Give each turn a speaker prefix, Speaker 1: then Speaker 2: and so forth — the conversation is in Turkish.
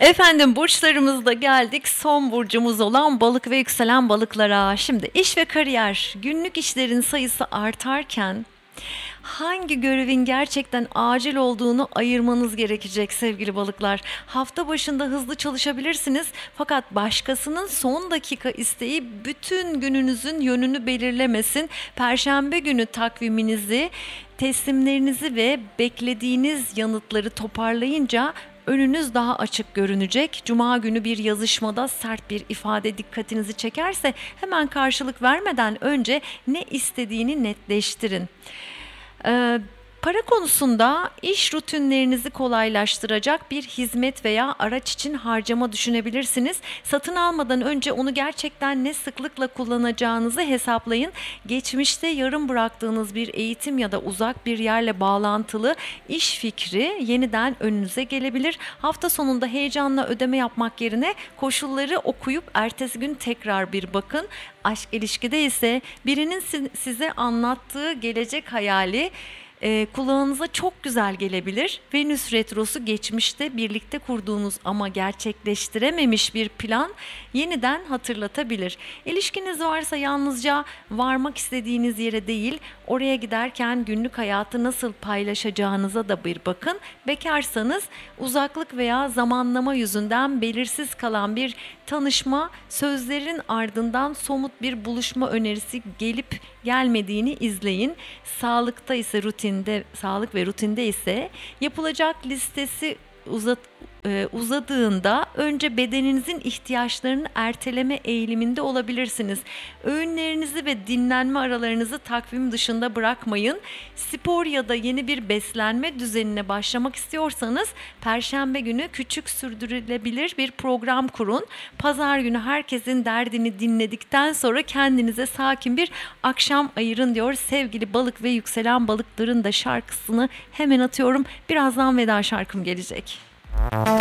Speaker 1: Efendim burçlarımızda geldik son burcumuz olan balık ve yükselen balıklara. Şimdi iş ve kariyer, günlük işlerin sayısı artarken hangi görevin gerçekten acil olduğunu ayırmanız gerekecek sevgili balıklar. Hafta başında hızlı çalışabilirsiniz fakat başkasının son dakika isteği bütün gününüzün yönünü belirlemesin. Perşembe günü takviminizi, teslimlerinizi ve beklediğiniz yanıtları toparlayınca önünüz daha açık görünecek. Cuma günü bir yazışmada sert bir ifade dikkatinizi çekerse hemen karşılık vermeden önce ne istediğini netleştirin. Ee, Para konusunda iş rutinlerinizi kolaylaştıracak bir hizmet veya araç için harcama düşünebilirsiniz. Satın almadan önce onu gerçekten ne sıklıkla kullanacağınızı hesaplayın. Geçmişte yarım bıraktığınız bir eğitim ya da uzak bir yerle bağlantılı iş fikri yeniden önünüze gelebilir. Hafta sonunda heyecanla ödeme yapmak yerine koşulları okuyup ertesi gün tekrar bir bakın. Aşk ilişkide ise birinin size anlattığı gelecek hayali kulağınıza çok güzel gelebilir. Venüs retrosu geçmişte birlikte kurduğunuz ama gerçekleştirememiş bir plan yeniden hatırlatabilir. İlişkiniz varsa yalnızca varmak istediğiniz yere değil, oraya giderken günlük hayatı nasıl paylaşacağınıza da bir bakın. Bekarsanız uzaklık veya zamanlama yüzünden belirsiz kalan bir tanışma, sözlerin ardından somut bir buluşma önerisi gelip gelmediğini izleyin. Sağlık ve rutinde ise yapılacak listesi uzadığında önce bedeninizin ihtiyaçlarını erteleme eğiliminde olabilirsiniz. Öğünlerinizi ve dinlenme aralarınızı takvim dışında bırakmayın. Spor ya da yeni bir beslenme düzenine başlamak istiyorsanız Perşembe günü küçük sürdürülebilir bir program kurun. Pazar günü herkesin derdini dinledikten sonra kendinize sakin bir akşam ayırın diyor sevgili balık ve yükselen balıkların da şarkısını hemen atıyorum. Birazdan veda şarkım gelecek.